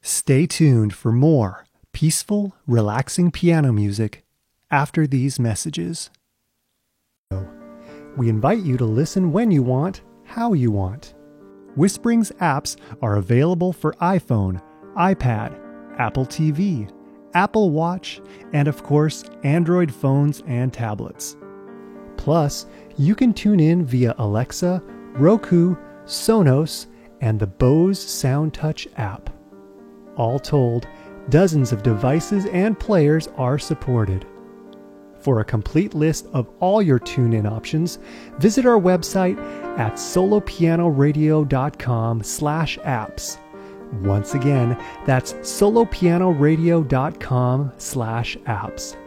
Stay tuned for more peaceful, relaxing piano music after these messages. We invite you to listen when you want, how you want. Whispering's apps are available for iPhone, iPad, Apple TV, Apple Watch, and of course, Android phones and tablets. Plus, you can tune in via Alexa, Roku, Sonos, and the Bose SoundTouch app. All told, dozens of devices and players are supported. For a complete list of all your tune-in options, visit our website at solopianoradio.com/apps. Once again, that's solopianoradio.com/apps.